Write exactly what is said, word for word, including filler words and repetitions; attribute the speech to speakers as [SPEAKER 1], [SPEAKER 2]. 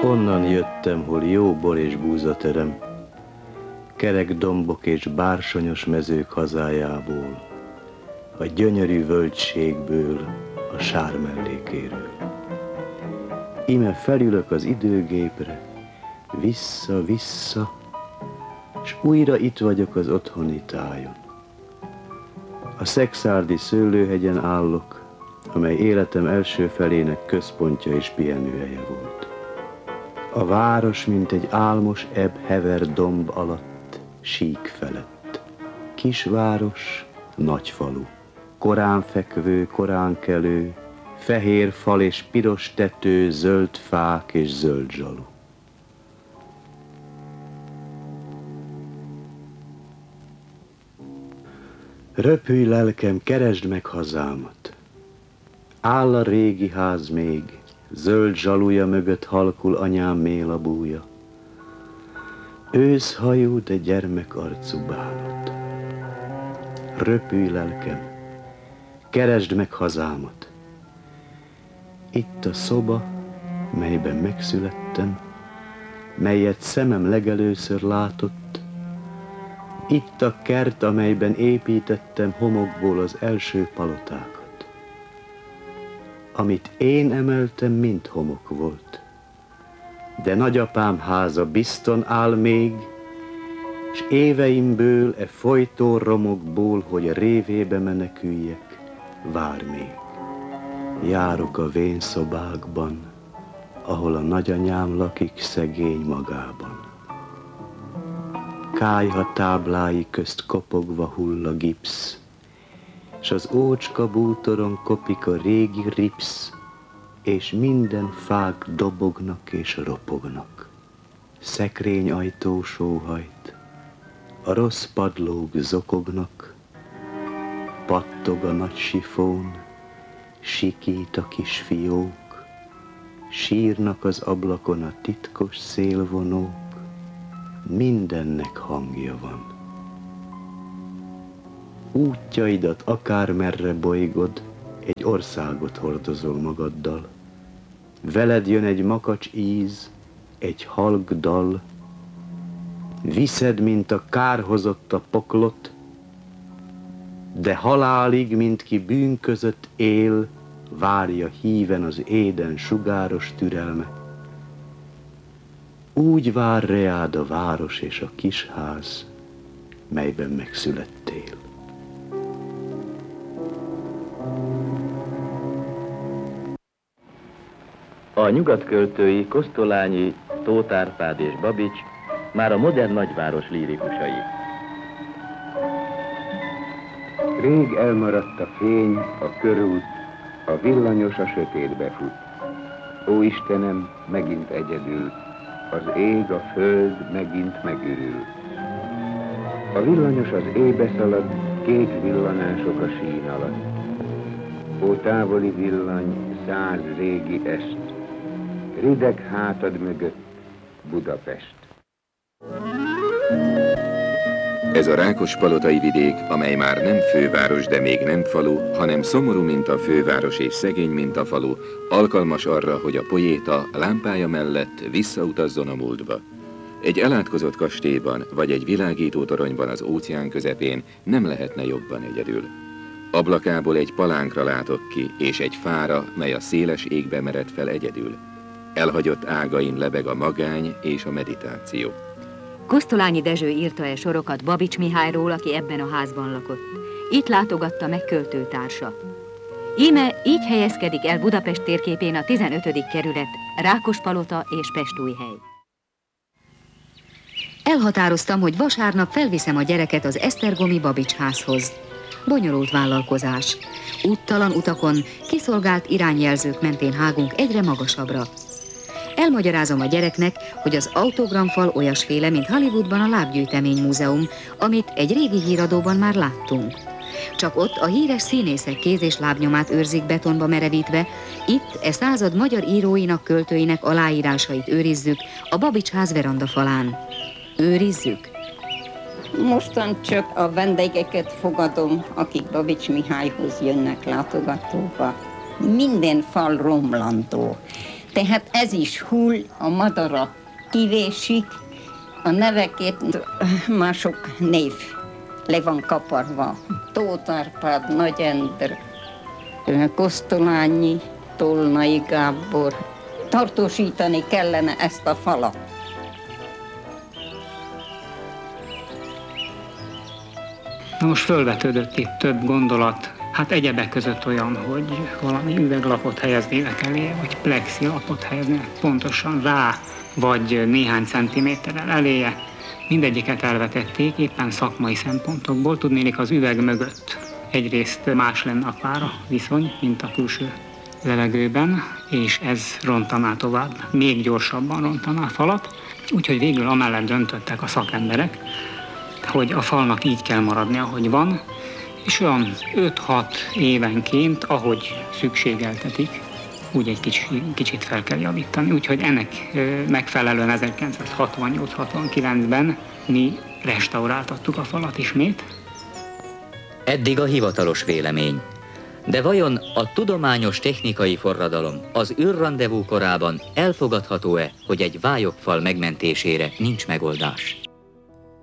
[SPEAKER 1] Onnan jöttem, hol jó bor és búzaterem, kerek dombok és bársonyos mezők hazájából, a gyönyörű völgységből, a sár mellékéről. Ime felülök az időgépre, vissza-vissza, s újra itt vagyok az otthoni tájon. A szekszárdi szőlőhegyen állok, amely életem első felének központja és pihenőhelye volt. A város, mint egy álmos ebb hever domb alatt, sík felett. Kisváros, nagy falu, korán fekvő, korán kelő, fehér fal és piros tető, zöld fák és zöld zsalu. Röpülj lelkem, keresd meg hazámat. Áll a régi ház még, zöld zsalúja mögött halkul anyám mélabúja. Őszhajú, de gyermekarcú bánat. Röpülj lelkem, keresd meg hazámat. Itt a szoba, melyben megszülettem, melyet szemem legelőször látott. Itt a kert, amelyben építettem homokból az első palotákat. Amit én emeltem, mind homok volt. De nagyapám háza bizton áll még, s éveimből, e folytó romokból, hogy a révébe meneküljek, vár még. Járok a vén szobákban, ahol a nagyanyám lakik szegény magában. Kályha táblái közt kopogva hull a gipsz, s az ócska bútoron kopik a régi ripsz, és minden fák dobognak és ropognak. Szekrényajtó sóhajt, a rossz padlók zokognak, pattog a nagy sifón, sikít a kis fiók, sírnak az ablakon a titkos szélvonók, mindennek hangja van. Útjaidat akármerre bolygod, egy országot hordozol magaddal. Veled jön egy makacs íz, egy halk dal, viszed, mint a kárhozott a poklot, de halálig, mint ki bűn között él, várja híven az éden sugáros türelme. Úgy vár reád a város és a kis ház, melyben megszülettél.
[SPEAKER 2] A nyugatköltői Kosztolányi, Tóth Árpád és Babits már a modern nagyváros lírikusai.
[SPEAKER 3] Rég elmaradt a fény, a körút, a villanyos a sötétbe fut. Ó Istenem, megint egyedül, az ég, a föld megint megürül. A villanyos az éjbe szalad, kék villanások a sín alatt. Ó távoli villany, száz régi est, rideg hátad mögött Budapest.
[SPEAKER 4] Ez a Rákospalotai vidék, amely már nem főváros, de még nem falu, hanem szomorú, mint a főváros és szegény, mint a falu, alkalmas arra, hogy a poéta lámpája mellett visszautazzon a múltba. Egy elátkozott kastélyban, vagy egy világító toronyban az óceán közepén nem lehetne jobban egyedül. Ablakából egy palánkra látok ki, és egy fára, mely a széles égbe mered fel egyedül. Elhagyott ágain lebeg a magány és a meditáció.
[SPEAKER 5] Kosztolányi Dezső írta-e sorokat Babits Mihályról, aki ebben a házban lakott. Itt látogatta meg költőtársa. Íme így helyezkedik el Budapest térképén a tizenötödik kerület, Rákospalota és Pestújhely. Elhatároztam, hogy vasárnap felviszem a gyereket az esztergomi Babits házhoz. Bonyolult vállalkozás. Úttalan utakon, kiszolgált irányjelzők mentén hágunk egyre magasabbra. Elmagyarázom a gyereknek, hogy az autogramfal olyasféle, mint Hollywoodban a lábgyűjtemény múzeum, amit egy régi híradóban már láttunk. Csak ott a híres színészek kéz és lábnyomát őrzik betonba merevítve, itt e század magyar íróinak, költőinek aláírásait őrizzük a Babits ház veranda falán. Őrizzük?
[SPEAKER 6] Mostan csak a vendégeket fogadom, akik Babits Mihályhoz jönnek látogatóba. Minden fal romlandó. Tehát ez is hull, a madara kivésik, a nevekét mások név le van kaparva. Tóth Árpád, Nagy Endre, Kosztolányi, Tolnai Gábor. Tartósítani kellene ezt a falat.
[SPEAKER 7] Na most fölvetődött itt több gondolat, hát egyebek között olyan, hogy valami üveglapot helyeznének elé, vagy plexilapot helyeznének pontosan rá, vagy néhány centiméterrel eléje. Mindegyiket elvetették, éppen szakmai szempontokból. Tudnélik, az üveg mögött egyrészt más lenne a pára viszony, mint a külső levegőben, és ez rontaná tovább, még gyorsabban rontaná a falat. Úgyhogy végül amellett döntöttek a szakemberek, hogy a falnak így kell maradni, ahogy van, és olyan öt-hat évenként, ahogy szükségeltetik, úgy egy kicsit, kicsit fel kell javítani. Úgyhogy ennek megfelelően ezerkilencszázhatvannyolc-hatvankilencben mi restauráltattuk a falat ismét.
[SPEAKER 8] Eddig a hivatalos vélemény. De vajon a tudományos technikai forradalom az űrrandevú korában elfogadható-e, hogy egy vályogfal megmentésére nincs megoldás?